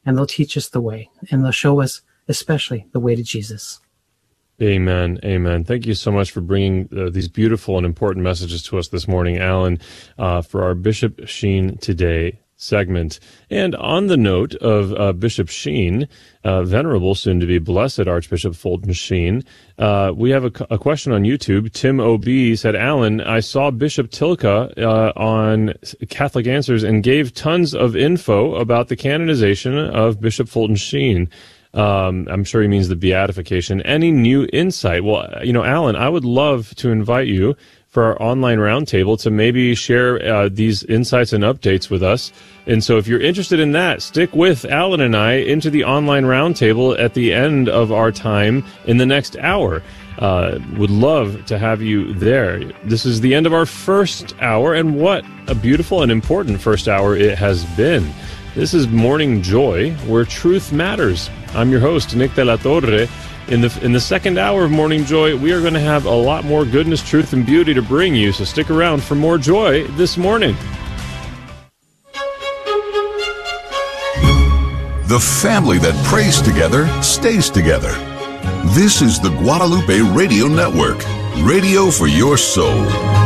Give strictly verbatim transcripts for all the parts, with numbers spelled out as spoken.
and they'll teach us the way, and they'll show us especially the way to Jesus. Amen. Amen. Thank you so much for bringing uh, these beautiful and important messages to us this morning, Alan, uh, for our Bishop Sheen Today segment. And on the note of uh, Bishop Sheen, uh, Venerable, soon to be Blessed Archbishop Fulton Sheen, uh, we have a, a question on YouTube. Tim O B said, Alan, I saw Bishop Tilka uh, on Catholic Answers and gave tons of info about the canonization of Bishop Fulton Sheen. Um, I'm sure he means the beatification. Any new insight? Well, you know, Alan, I would love to invite you for our online roundtable to maybe share uh, these insights and updates with us. And so if you're interested in that, stick with Alan and I into the online roundtable at the end of our time in the next hour. Uh, would love to have you there. This is the end of our first hour, and what a beautiful and important first hour it has been. This is Morning Joy, where truth matters. I'm your host, Nick de la Torre. In the in the second hour of Morning Joy, we are going to have a lot more goodness, truth, and beauty to bring you, so stick around for more joy this morning. The family that prays together stays together. This is the Guadalupe Radio Network, radio for your soul.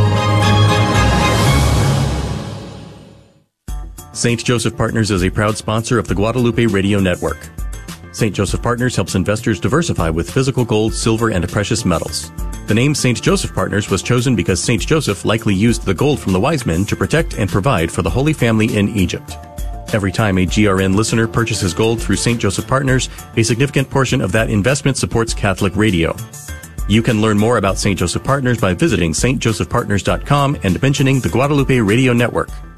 Saint Joseph Partners is a proud sponsor of the Guadalupe Radio Network. Saint Joseph Partners helps investors diversify with physical gold, silver, and precious metals. The name Saint Joseph Partners was chosen because Saint Joseph likely used the gold from the wise men to protect and provide for the Holy Family in Egypt. Every time a G R N listener purchases gold through Saint Joseph Partners, a significant portion of that investment supports Catholic radio. You can learn more about Saint Joseph Partners by visiting s t joseph partners dot com and mentioning the Guadalupe Radio Network.